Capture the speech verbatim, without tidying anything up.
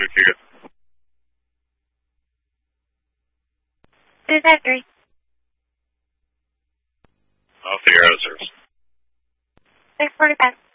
with you. Two five three. I'll see your service. six forty-five.